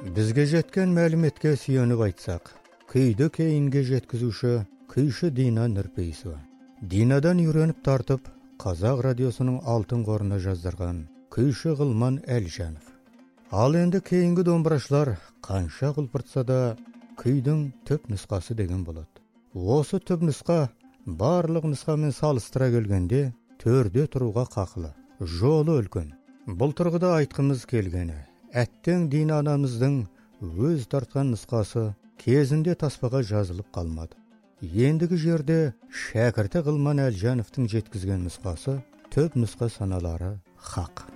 Бізге жеткен мәліметке сүйеніп айтсақ, күйді кейінге жеткізуші күйші Дина Нұрпейісова. Динадан үйреніп тартып, Қазақ радиосының алтын қорына жаздырған күйші Ғылман Әлжанов. Ал енді кейінгі домбырашылар қанша құлпыртса да күйдің түп нұсқасы деген болады. Осы түп нұсқа барлық нұсқамен салыстыра келгенде төрде тұруға қақылы, жолы үлкен. Бұл тұрғыда айтқымыз келгені, әттең Дина анамыздың өз тартқан нұсқасы кезінде таспаға жазылып қалмады. Ендігі жерде шәкірті Ғылман Әлжановтың жеткізген нұсқасы түп нұсқа саналары хақ.